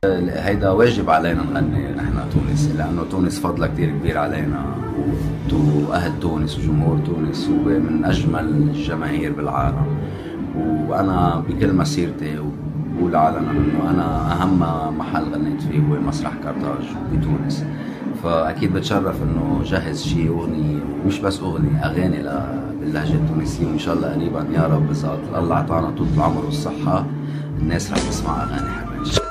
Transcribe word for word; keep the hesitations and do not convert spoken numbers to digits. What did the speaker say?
هيدا واجب علينا نغني نحن تونسي، لأنه تونس فضلها كتير كبير علينا، وأهل تونس وجمهور تونس هو من أجمل الجماهير بالعالم. وأنا بكل مسيرتي وبقول علنا إنه أنا أهم محل غنيت فيه هو مسرح كارتاج بتونس، فأكيد بتشرف إنه جهز شي أغنية، مش بس أغنية، أغاني باللهجة التونسية، وإن شاء الله قريبا يا رب إذا الله أعطانا طول العمر والصحة الناس رح تسمع أغاني حلوة.